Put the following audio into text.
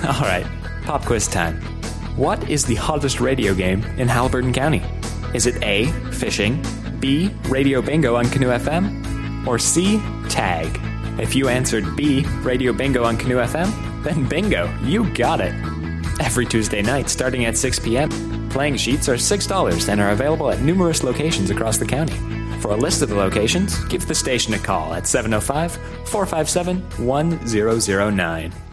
All right, pop quiz time. What is the hottest radio game in Haliburton County? Is it A, fishing, B, radio bingo on Canoe FM, or C, tag? If you answered B, radio bingo on Canoe FM, then bingo, you got it. Every Tuesday night starting at 6 p.m., playing sheets are $6 and are available at numerous locations across the county. For a list of the locations, give the station a call at 705-457-1009.